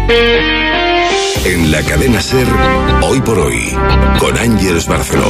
En la cadena SER, Hoy por Hoy, con Ángeles Barceló.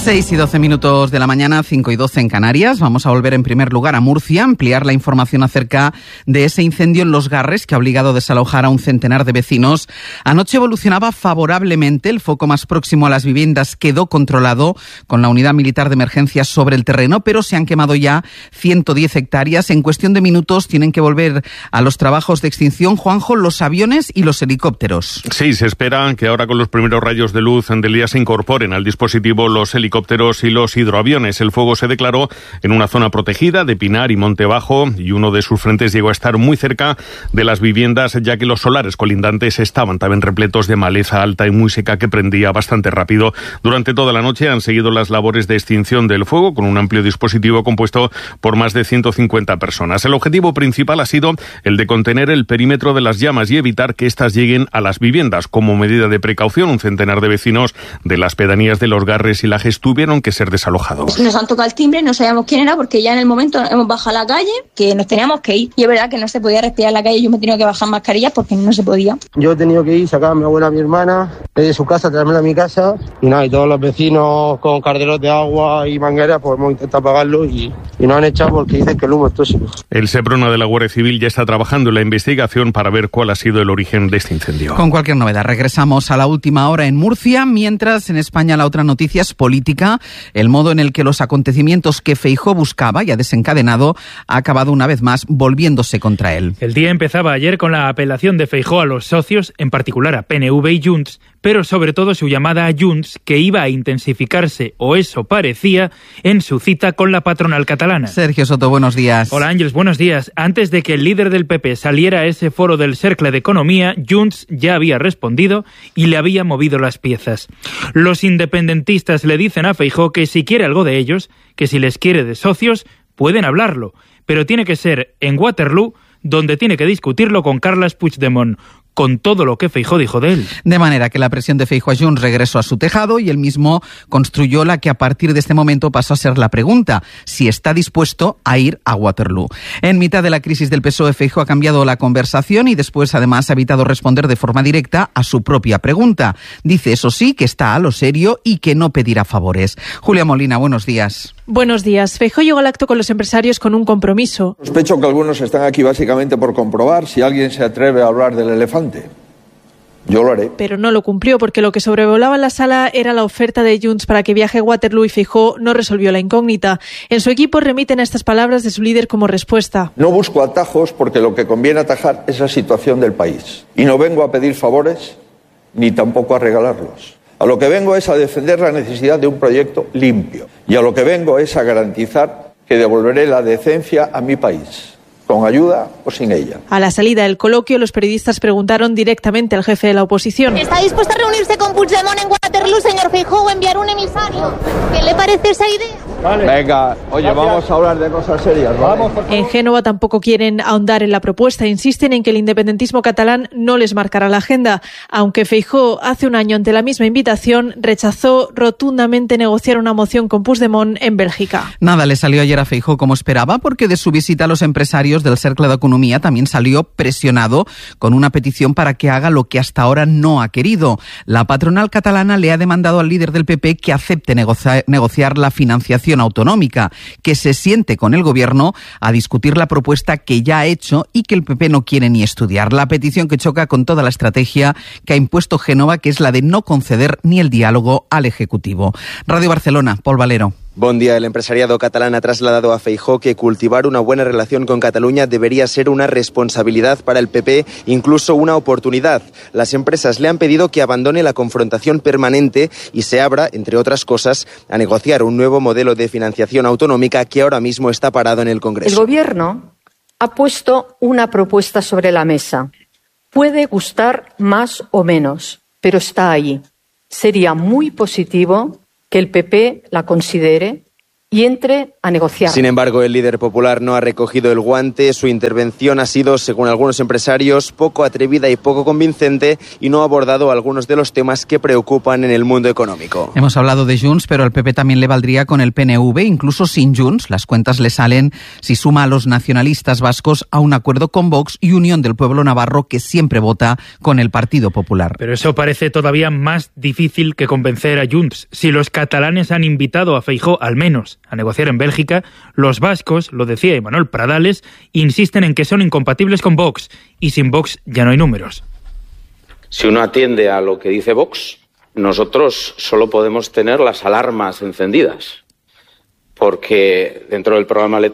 6:12 de la mañana, 5:12 en Canarias. Vamos a volver en primer lugar a Murcia, ampliar la información acerca de ese incendio en Los Garres que ha obligado a desalojar a un centenar de vecinos. Anoche evolucionaba favorablemente, el foco más próximo a las viviendas quedó controlado con la unidad militar de emergencias sobre el terreno, pero se han quemado ya 110 hectáreas. En cuestión de minutos tienen que volver a los trabajos de extinción, Juanjo, los aviones y los helicópteros. Sí, se espera que ahora con los primeros rayos de luz del día se incorporen al dispositivo los helicópteros y los hidroaviones. El fuego se declaró en una zona protegida de Pinar y Monte Bajo y uno de sus frentes llegó a estar muy cerca de las viviendas, ya que los solares colindantes estaban también repletos de maleza alta y muy seca que prendía bastante rápido. Durante toda la noche han seguido las labores de extinción del fuego con un amplio dispositivo compuesto por más de 150 personas. El objetivo principal ha sido el de contener el perímetro de las llamas y evitar que éstas lleguen a las viviendas. Como medida de precaución, un centenar de vecinos de las pedanías de Los Garres y Lajes tuvieron que ser desalojados. Nos han tocado el timbre, no sabíamos quién era porque ya en el momento hemos bajado a la calle, que nos teníamos que ir. Y es verdad que no se podía respirar en la calle, yo me he tenido que bajar mascarillas porque no se podía. Yo he tenido que ir, sacar a mi abuela, a mi hermana, de su casa, traérmela a mi casa. Y nada, y todos los vecinos con carderos de agua y mangueras, pues hemos intentado apagarlo y nos han echado porque dicen que el humo es tóxico. El Seprona de la Guardia Civil ya está trabajando en la investigación para ver cuál ha sido el origen de este incendio. Con cualquier novedad, regresamos a la última hora en Murcia, mientras en España la otra noticia es política. El modo en el que los acontecimientos que Feijóo buscaba y ha desencadenado ha acabado una vez más volviéndose contra él. El día empezaba ayer con la apelación de Feijóo a los socios, en particular a PNV y Junts, pero sobre todo su llamada a Junts, que iba a intensificarse, o eso parecía, en su cita con la patronal catalana. Sergio Soto, buenos días. Hola Ángeles, buenos días. Antes de que el líder del PP saliera a ese foro del Cercle de Economía, Junts ya había respondido y le había movido las piezas. Los independentistas le dicen a Feijóo que si quiere algo de ellos, que si les quiere de socios, pueden hablarlo, pero tiene que ser en Waterloo, donde tiene que discutirlo con Carles Puigdemont, con todo lo que Feijóo dijo de él. De manera que la presión de Feijóo a Junts regresó a su tejado y él mismo construyó la que a partir de este momento pasó a ser la pregunta, si está dispuesto a ir a Waterloo. En mitad de la crisis del PSOE, Feijóo ha cambiado la conversación y después además ha evitado responder de forma directa a su propia pregunta. Dice, eso sí, que está a lo serio y que no pedirá favores. Julia Molina, buenos días. Buenos días. Feijóo llegó al acto con los empresarios con un compromiso. Sospecho que algunos están aquí básicamente por comprobar si alguien se atreve a hablar del elefante. Yo lo haré. Pero no lo cumplió porque lo que sobrevolaba la sala era la oferta de Junts para que viaje a Waterloo y Feijóo no resolvió la incógnita. En su equipo remiten a estas palabras de su líder como respuesta. No busco atajos porque lo que conviene atajar es la situación del país. Y no vengo a pedir favores ni tampoco a regalarlos. A lo que vengo es a defender la necesidad de un proyecto limpio. Y a lo que vengo es a garantizar que devolveré la decencia a mi país. ¿Con ayuda o sin ella? A la salida del coloquio, los periodistas preguntaron directamente al jefe de la oposición. ¿Está dispuesto a reunirse con Puigdemont en Waterloo, señor Feijóo, o enviar un emisario? ¿Qué le parece esa idea? Vale. Venga, oye, gracias. Vamos a hablar de cosas serias, ¿vale? En Génova tampoco quieren ahondar en la propuesta. Insisten en que el independentismo catalán no les marcará la agenda. Aunque Feijóo hace un año ante la misma invitación rechazó rotundamente negociar una moción con Puigdemont en Bélgica. Nada le salió ayer a Feijóo como esperaba, porque de su visita a los empresarios del Cercle de Economía también salió presionado con una petición para que haga lo que hasta ahora no ha querido. La patronal catalana le ha demandado al líder del PP que acepte negociar la financiación autonómica, que se siente con el gobierno a discutir la propuesta que ya ha hecho y que el PP no quiere ni estudiar. La petición que choca con toda la estrategia que ha impuesto Génova, que es la de no conceder ni el diálogo al Ejecutivo. Radio Barcelona, Pol Valero. Bon día. El empresariado catalán ha trasladado a Feijóo que cultivar una buena relación con Cataluña debería ser una responsabilidad para el PP, incluso una oportunidad. Las empresas le han pedido que abandone la confrontación permanente y se abra, entre otras cosas, a negociar un nuevo modelo de financiación autonómica que ahora mismo está parado en el Congreso. El Gobierno ha puesto una propuesta sobre la mesa. Puede gustar más o menos, pero está ahí. Sería muy positivo que el PP la considere y entre a negociar. Sin embargo, el líder popular no ha recogido el guante. Su intervención ha sido, según algunos empresarios, poco atrevida y poco convincente y no ha abordado algunos de los temas que preocupan en el mundo económico. Hemos hablado de Junts, pero al PP también le valdría con el PNV, incluso sin Junts. Las cuentas le salen si suma a los nacionalistas vascos a un acuerdo con Vox y Unión del Pueblo Navarro, que siempre vota con el Partido Popular. Pero eso parece todavía más difícil que convencer a Junts. Si los catalanes han invitado a Feijóo, al menos, a negociar en Bélgica, los vascos, lo decía Imanol Pradales, insisten en que son incompatibles con Vox, y sin Vox ya no hay números. Si uno atiende a lo que dice Vox, nosotros solo podemos tener las alarmas encendidas, porque dentro del programa